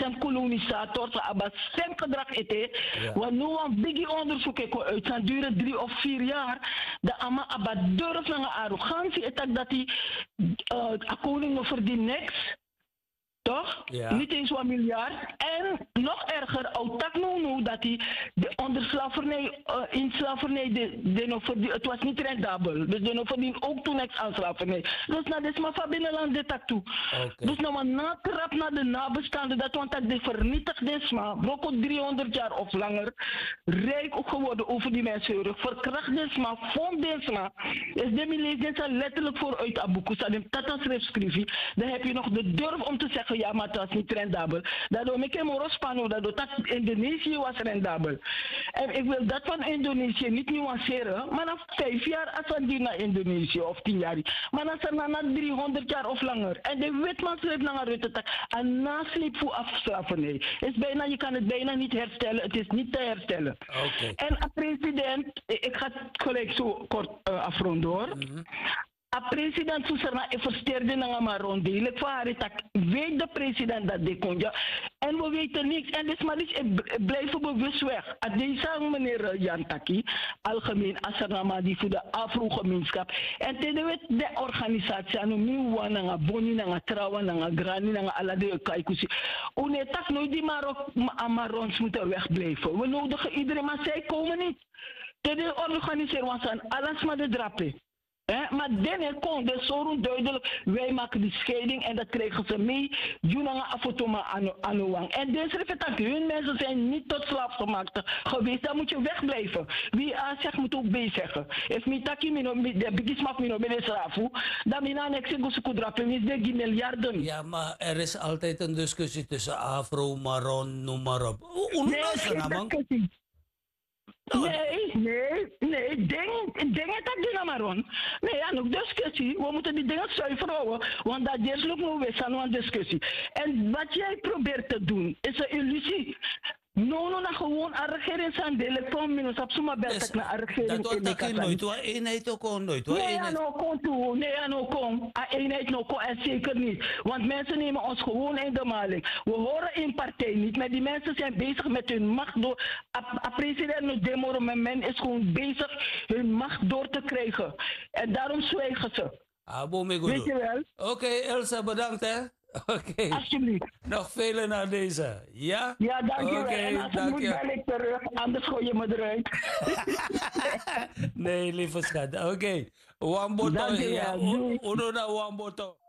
ten kolonisator, sa abas sem gedrag ete. Want nu een biggie onderzoek uit zijn duren 3 of 4 jaar. De ama abad durf naar arrogantie etak dat hij koning verdient niks. Toch? Ja. Niet eens 1 miljard. En nog erger, autak nu dat hij onder slavernij, in slavernij, het was niet rendabel. Dus de verdient ook toen niks aan slavernij. Dus dat is maar van binnenland dit tak toe. Dus nou een natrap naar de nabestaanden, dat want dat de vernietigd is, maar broko 300 jaar of langer, rijk ook geworden over die mensen. Verkracht is maar, vond is maar. Is de milieus letterlijk vooruit aboeken. Dat is schrijfschrift. Dan heb je nog de durf om te zeggen, ja, maar dat is niet rendabel. Daardoor ik hem Rospano, dat Indonesië was rendabel. En ik wil dat van Indonesië niet nuanceren, maar na 5 jaar als we die naar Indonesië of 10 jaar. Maar dan zijn na 300 jaar of langer. En de wetman schrijft naar Rutte, een nasleep voor afslavernij. Je kan het bijna niet herstellen, het is niet te herstellen. En een president, ik ga het gelijk zo kort afronden hoor. A president Susana investeerde naar Maron deel. Weet de president dat dit kon. En we weten niks. En dus maar blijven bewust weg. Deze meneer Jan Taki, algemeen Asarama die voor de Afro-gemeenschap. En ten weet de organisatie aan nieuwe nanga boni nanga trouwen nanga grani nanga alade kaikusi. Unetak nooit die Marons moeten wegblijven. We nodigen iedereen, maar zij komen niet. De organiseren was aan alles maar de drapen. Maar dan komt de zorgen duidelijk, wij maken die scheiding en dat krijgen ze mee. Junanga afotoma anuang. En deze reflectaat, hun mensen zijn niet tot slaaf gemaakt geweest, dan moet je wegblijven. Wie A zegt, moet ook B zeggen. If mi taki de bigismak mino bene slafu, dan mina nekse gosukudrape, mis de miljarden. Ja, maar er is altijd een discussie tussen Afro, Maron, noem maar op. Hoe is dat nou? Nee, denk dat dingen maar on. Nee, ja, nog discussie. We moeten die dingen zuiver houden, want dat is ook nog weer een discussie. En wat jij probeert te doen, is een illusie. No, gewoon een regering zijn delen van minus op zo'n belt naar een regering. Dat wordt nooit, waar eenheid ook al nooit. Nee, eenheid no kon en zeker niet. Want mensen nemen ons gewoon in de maling. We horen in partij niet, maar die mensen zijn bezig met hun macht door. President Demoro men is gewoon bezig hun macht door te krijgen. En daarom zwijgen ze. Weet je wel? Oké, Elsa, bedankt hè. Oké. Alsjeblieft. Nog vele naar deze. Ja? Ja, dankjewel. En als het moet bel ik terug, anders gooi je me eruit. Nee, lieve schat. Oké. Wamboto. Ja, uno na wamboto.